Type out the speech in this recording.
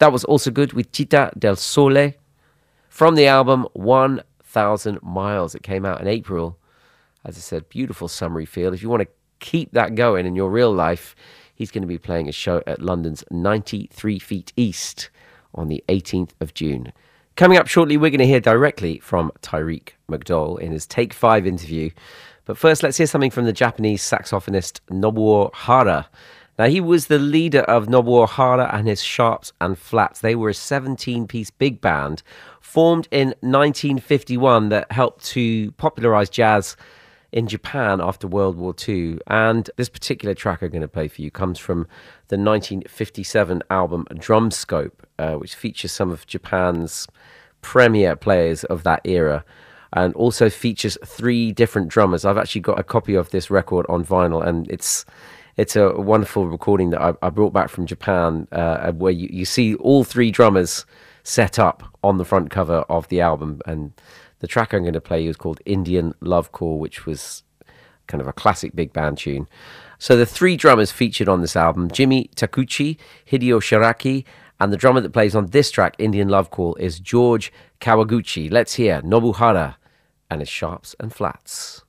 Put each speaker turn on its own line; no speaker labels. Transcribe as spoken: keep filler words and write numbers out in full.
That was also good with Città del Sole from the album one thousand Miles. It came out in April. As I said, beautiful summery feel. If you want to keep that going in your real life, he's going to be playing a show at London's ninety-three Feet East on the eighteenth of June. Coming up shortly, we're going to hear directly from Tyreek McDowell in his Take Five interview. But first, let's hear something from the Japanese saxophonist Nobuo Hara. Now, he was the leader of Nobuo Hara and his Sharps and Flats. They were a seventeen-piece big band formed in nineteen fifty-one that helped to popularize jazz in Japan after World War Two. And this particular track I'm going to play for you comes from the nineteen fifty-seven album Drumscope, uh, which features some of Japan's premier players of that era, and also features three different drummers. I've actually got a copy of this record on vinyl, and it's it's a wonderful recording that I, I brought back from Japan, uh, where you, you see all three drummers set up on the front cover of the album. And the track I'm going to play you is called Indian Love Call, which was kind of a classic big band tune. So the three drummers featured on this album, Jimmy Takuchi, Hideo Shiraki, and the drummer that plays on this track, Indian Love Call, is George Kawaguchi. Let's hear Nobuhara and his Sharps and Flats.